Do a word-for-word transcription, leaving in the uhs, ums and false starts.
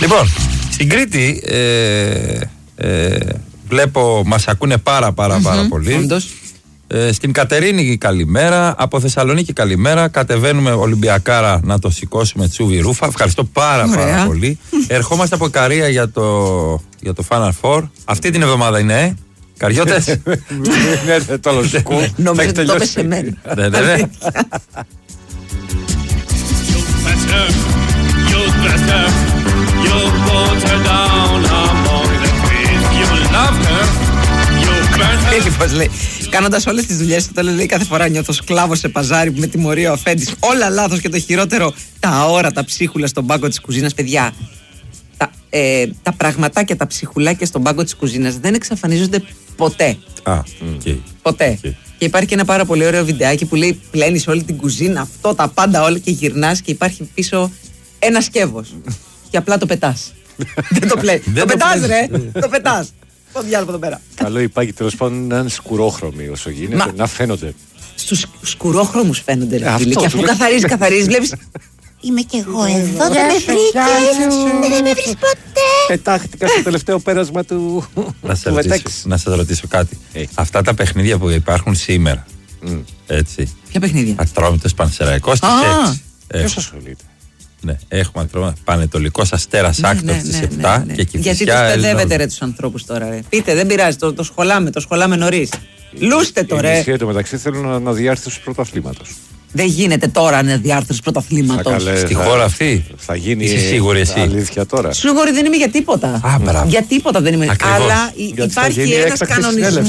Λοιπόν, στην Κρήτη ε, ε, βλέπω μας ακούνε πάρα πάρα mm-hmm. πάρα πολύ. Όντως. Ε, στην Κατερίνη καλημέρα, από Θεσσαλονίκη καλημέρα. Κατεβαίνουμε Ολυμπιακάρα να το σηκώσουμε Τσούβι Ρούφα. Ευχαριστώ πάρα Ωραία. πάρα πολύ. Ερχόμαστε από Καρία για το, για το Final Four. Αυτή την εβδομάδα είναι, ε. Καριώτες. Ναι, το λογικό. Νομίζω ότι το έπεσε εμένα. Ναι, ναι, ναι. Φίλιππος λέει, κάνοντας όλες τις δουλειές του, λέει κάθε φορά νιώθω σκλάβος σε παζάρι που με τιμωρεί ο αφέντης. Όλα λάθος και το χειρότερο, τα αόρατα ψίχουλα στον πάγκο της κουζίνας. Παιδιά, τα, ε, τα πραγματάκια, τα ψιχουλάκια στον πάγκο της κουζίνας δεν εξαφανίζονται ποτέ. Α, okay. Ποτέ. Okay. Και υπάρχει και ένα πάρα πολύ ωραίο βιντεάκι που λέει πλένεις όλη την κουζίνα, αυτό, τα πάντα όλα και γυρνάς και υπάρχει πίσω ένα σκεύος. Και απλά το πετάς. Δεν το πλένεις. Το πετάς ρε, το πετάς. Το διάλογο εδώ πέρα. Καλό οι πάγκοι τέλος πάντων να είναι σκουρόχρωμοι όσο γίνεται, Μα... να φαίνονται. Στους σκουρόχρωμους φαίνονται ρε φίλοι. Και αφού καθαρίζεις, καθαρίζεις, βλέπεις. Είμαι κι εγώ εδώ, δεν με βρήκες, δεν με βρεις ποτέ. Πετάχτηκα στο τελευταίο πέρασμα του Μετέξ. Να σας ρωτήσω κάτι. Αυτά τα παιχνίδια που υπάρχουν σήμερα, έτσι. Ποια παιχνίδια? Ατρόμητος Πανσεραϊκός στις έξι. Ποιος ασχολείται? Ναι, έχουμε Πανετολικός Αστέρας Άκτος στις επτά και Κηφισιά. Γιατί τους παιδεύετε ρε τους ανθρώπους τώρα ρε. Πείτε, δεν πειράζει, το, το σχολάμε, το σχολάμε νωρίς. Λούστε το ρε. Οι μεταξύ θέλουν αναδιάρθρωση του πρωταθλήματος. Δεν γίνεται τώρα αναδιάρθρωση πρωταθλήματος. Στη χώρα αυτή. Θα γίνει. Είσαι σίγουρη εσύ? Αλήθεια τώρα. Σίγουρη δεν είμαι για τίποτα. Α, για τίποτα δεν είμαι. Ακριβώς. Αλλά υπάρχει ένας κανονισμός.